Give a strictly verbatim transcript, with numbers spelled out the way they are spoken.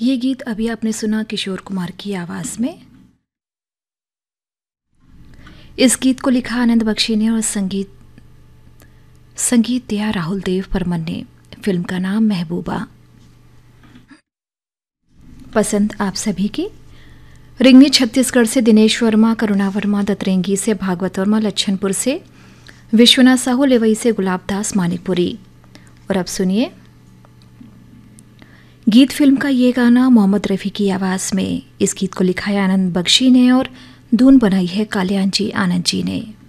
ये गीत अभी आपने सुना किशोर कुमार की आवाज़ में। इस गीत को लिखा आनंद बख्शी ने और संगीत संगीत दिया राहुल देव बर्मन ने। फिल्म का नाम महबूबा। पसंद आप सभी की। रिंगनी छत्तीसगढ़ से दिनेश वर्मा, करुणा वर्मा, दतरेंगी से भागवत वर्मा, लच्छनपुर से विश्वनाथ साहू, लेवई से गुलाबदास मानिकपुरी। और अब सुनिए गीत फिल्म का ये गाना मोहम्मद रफ़ी की आवाज़ में। इस गीत को लिखा है आनंद बख्शी ने और धुन बनाई है कल्याण जी आनंद जी ने।